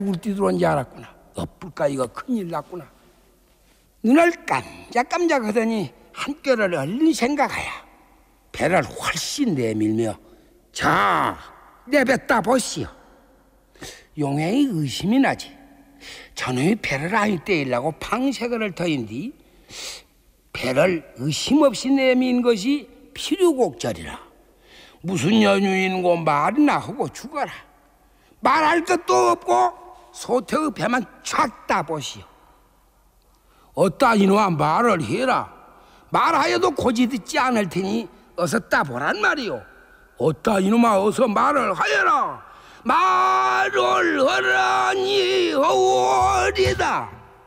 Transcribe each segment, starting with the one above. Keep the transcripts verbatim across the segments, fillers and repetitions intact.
울띠 들어온 줄 알았구나. 엎을까 이거 큰일 났구나. 눈을 깜짝깜짝 하더니 한결을 얼른 생각하여 배를 훨씬 내밀며 자 내뱉다 보시오. 용행이 의심이 나지. 저놈이 배를 아니 떼이려고 방색을 터인디 배를 의심 없이 내민 것이 필요곡절이라. 무슨 연유인고 말이나 하고 죽어라. 말할 것도 없고 소태의 배만 촥 따보시오. 어따 이놈아 말을 해라. 말하여도 고지 듣지 않을 테니 어서 따보란 말이오. 어따 이놈아 어서 말을 하여라. 말을 하라니 허오리다.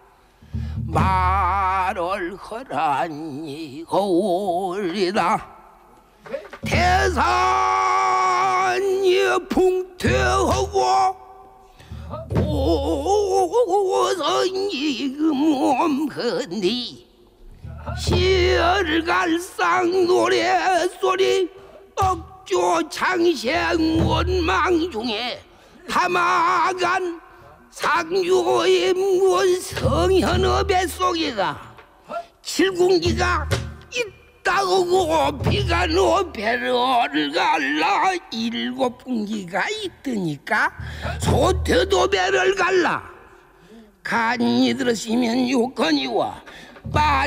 말을 하라니 허오리다. 태산이 풍퇴하고 오선이 몸헌디 시열갈상 노래소리 억조 창생 원망 중에 하마간 상주의 문 성현의 뱃속에가 칠궁기가 있다고 비가 너 배를 갈라 일곱 분기가 있으니까 소태도 배를 갈라. 간이 들으시면 요건이와